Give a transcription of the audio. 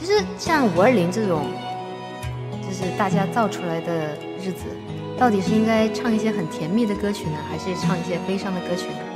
其实像520这种，就是大家造出来的日子，到底是应该唱一些很甜蜜的歌曲呢，还是唱一些悲伤的歌曲呢？